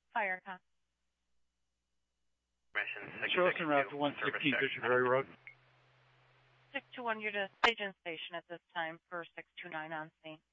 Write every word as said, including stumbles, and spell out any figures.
Fire con. Charleston Route to one sixteen Fisherberry Road. six two one, you're to Station Station at this time for six two nine on scene.